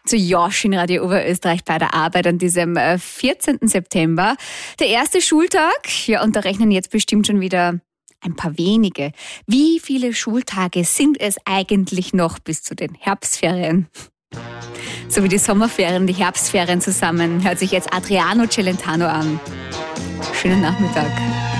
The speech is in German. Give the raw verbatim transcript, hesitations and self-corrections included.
zu Josh in Radio Oberösterreich bei der Arbeit an diesem vierzehnten September. Der erste Schultag, ja, und da rechnen jetzt bestimmt schon wieder ein paar wenige. Wie viele Schultage sind es eigentlich noch bis zu den Herbstferien? So wie die Sommerferien, die Herbstferien zusammen, hört sich jetzt Adriano Celentano an. Schönen Nachmittag.